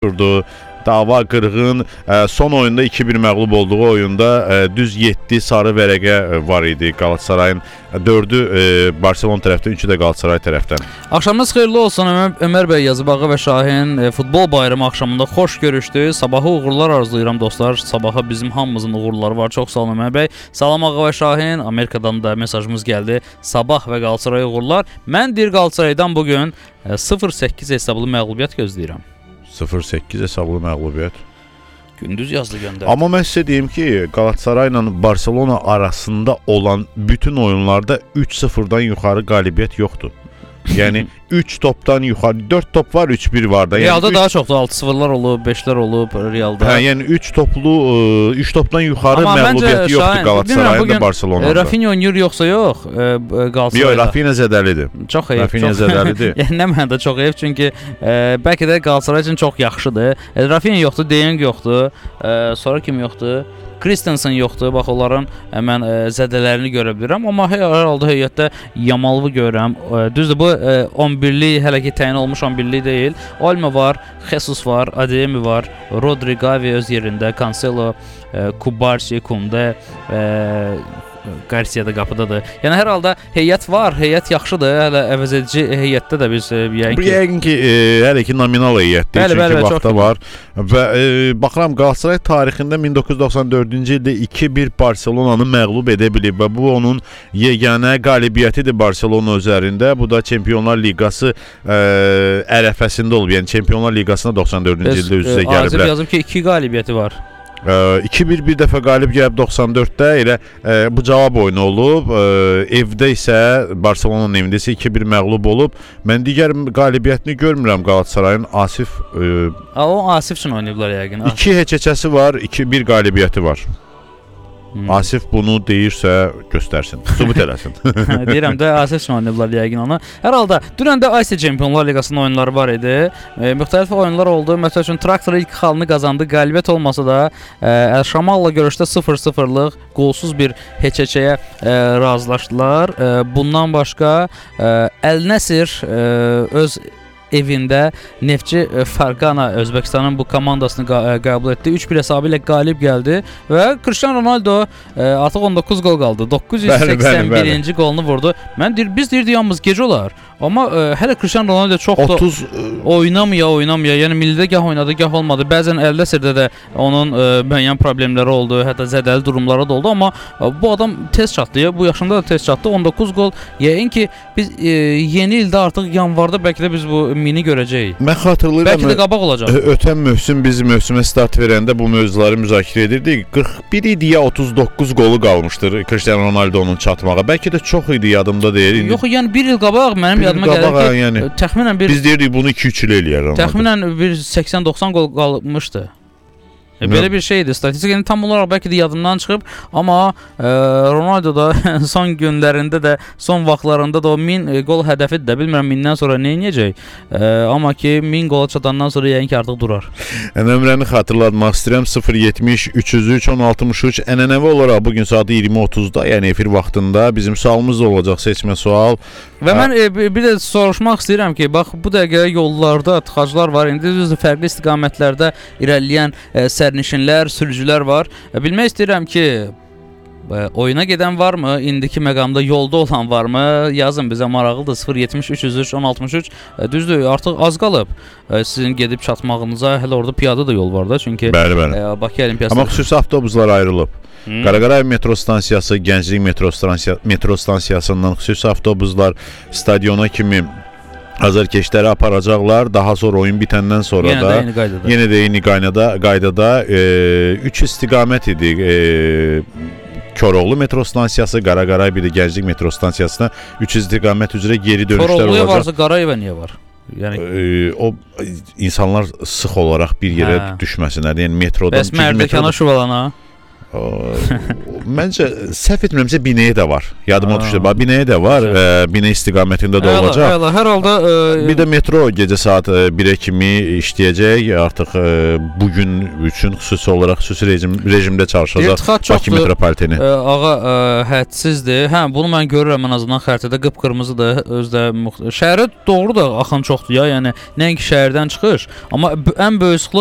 olmuşdurdu. Dava qırğın, son oyunda 2-1 məğlub olduğu oyunda düz 7 sarı vərəqə var idi Qalatasarayın. 4'ü Barcelona tərəfdən, 3'ü də Galatasaray tərəfdən. Axşamınız xeyirli olsun Ömər bəy, Yazıb Ağa və Şahin. Futbol bayramı axşamında xoş görüşdü. Sabaha uğurlar arzulayıram dostlar. Sabaha bizim hamımızın uğurları var. Çox sağ olun Ömər bəy. Salam Ağa və Şahin. Amerikadan da mesajımız gəldi. Sabah və Galatasaray uğurlar. Mən bir Galatasaraydan bugün 0-8 hesablı məğlubiyyət gözləyirəm. 0-8 hesablı məğlubiyyət. Gündüz yazdı göndərdi. Amma mən sizə deyim ki, Galatasaray ilə Barcelona arasında olan bütün oyunlarda 3-0'dan yuxarı qalibiyyət yoxdur. Yəni 3 topdan yuxarı, 4 top var, 3-1 var da. Yəni Realda daha çoxdur, 6-0'lar olub, 5'lər olub Realda. Hə, yəni 3 topdan yuxarı məğlubiyyəti yoxdur Galatasarayın da Barcelona'da. Rafinha oynayır yoxsa yox Galatasarayda? Yox, Rafinha zədəlidir. Çox heyif. Rafinha zədəlidir. Yəni nə mənada çox heyif, çünki bəlkə də Galatasaray üçün çox yaxşıdır. Rafinha yoxdur, De Jong yoxdur, sonra kim yoxdur? Christensen yoxdur, bax onların mən zədələrini görə bilirəm, amma hər halda heyətdə Yamalı görürəm. Düzdür, bu 11'li hələ ki təyin olmuş 11'li deyil. Olmo var, Jesus var, Adeyemi var, Rodri, Gavi öz yerində, Cancelo, Kubarsi, Kunde, Garcia da qapıdadır. Yəni hər halda heyət var, heyət yaxşıdır. Hələ əvəzedici heyətdə də biz yəqin ki, hələ ki nominal heyətdir, çünki vaxtda var. Və baxıram Galatasaray tarixində 1994-cü ildə 2-1 Barcelona'nı məğlub edə bilib və bu onun yeganə qalibiyyətidir Barcelona üzərində. Bu da Çempionlar Liqası ərəfəsində olub. Yəni Çempionlar Liqasına 94-cü ildə üz-üzə gəliblər. Azib yazıb ki, 2 qalibiyyəti var. 2-1 bir dəfə qalib gəlib 94'də elə bu cavab oyunu olub. Evdə isə Barcelona'nın evində isə 2-1 məğlub olub. Mən digər qalibiyyətini görmürəm Galatasarayın. Asif o Asif üçün oynayıblar yəqin. 2 heç-heçəsi var, 2-1 qalibiyyəti var. Asif bunu deyirsə göstərsin, sübut eləsin. Deyirəm də Asif üçün oynayıblar yəqin onu. Hər halda dünən də Asiya Çempionlar Liqasının oyunları var idi. Müxtəlif oyunlar oldu. Məsəl üçün Traktor ilk xalını qazandı. Qalibiyyət olmasa da Şamalla görüşdə 0-0'lıq qolsuz bir heç-heçəyə razılaşdılar. Bundan başqa Əl-Nəsir öz evində Neftçi Fargana Özbəkistanın bu komandasını qəbul etdi. 3-1 hesabı ilə qalib gəldi və Cristiano Ronaldo artıq 19 qol qaldı. 981-ci qolunu vurdu. Biz deyirdik yalnız gecə olar. Amma hələ Cristiano Ronaldo çox da oynamaya. Yəni millidə gah oynadı, gah olmadı. Bəzən Əl-Nəsirdə də onun müəyyən problemləri oldu, hətta zədəli durumları da oldu. Amma bu adam tez çatdı. Bu yaşında da tez çatdı. 19 qol. Yəqin ki biz yeni ildə artıq yanvarda bəlkə də biz bu mini görəcəyik. Mən xatırlayıram. Bəlkə də qabaq olacaq. Ötən mövsüm biz mövsümə start verəndə bu mövzuları müzakirə edirdik. 41 idi ya 39 qolu qalmışdır Cristiano Ronaldo'nun çatmağa. Bəlkə də çox idi, yadımda deyil. Yox, yəni 1 il qabaq mənim yadıma gəlir ki, yəni, təxminən biz deyirdik bunu 2-3 il eləyər. Təxminən bir 80-90 qol qalmışdı. Belə bir şeydir. Statistik tam olaraq bəlkə də yadımdan çıxıb, amma Ronaldo da son günlərində də, son vaxtlarında da o 1000 qol hədəfidir də. Bilmirəm 1000-dən sonra nə edəcək. Amma ki 1000 qola çatandan sonra yəqin ki artıq durar. Nömrəni xatırlatmaq istəyirəm. 070 303 1063. Ənənəvi olaraq bugün saat 20:30-da, yəni efir vaxtında bizim sualımız da olacaq, seçmə sual. Və mən bir də soruşmaq istəyirəm ki, bax bu dəqiqə yollarda tıxaclar var. İndi düzdür, fərqli istiqamətlərdə irəliləyən sərnişinlər, sürücülər var. Bilmək istəyirəm ki, oyuna gedən varmı? İndiki məqamda yolda olan varmı? Yazın bizə, maraqlıdır. 070 303 1063. Düzdür, artıq az qalıb sizin gedib çatmağınıza. Hələ orada piyada da yol var da, çünki Bakı Olimpiyası. Amma xüsusi avtobuslar ayrılıb. Qaraqaray metro stansiyası, Gənclik metro stansiyasından xüsusi avtobuslar stadiona kimi azarkeşləri aparacaqlar. Daha sonra oyun bitəndən sonra yenə də eyni qaydada 3 istiqamət idi. Koroğlu metro stansiyası, Qaraqaray bir də Gənclik metro stansiyasına 3 istiqamət üzrə geri dönüşlər olacaq. Koroğluya varsa Qarayeva niyə var? Yəni o insanlar sıx olaraq bir yerə düşməsinlər. Yəni metrodan bəs Mərdəkana Şuvalana Məncə səhv etmirəmsə binəyə də var. Yadıma düşdü. Bax binəyə də var. Binə istiqamətində də olacaq. Hər halda bir də metro gecə saat 1-ə kimi işləyəcək. Artıq bu gün üçün xüsusi olaraq xüsusi rejimdə çalışacaq Bakı metropoliteni. Ağa hədsizdir. Hə, bunu mən görürəm ən azından xəritədə qıpqırmızıdır. Özdə şəhərə doğru da axın çoxdur ya. Yəni nəinki şəhərdən çıxış, amma ən böyük sıxlıq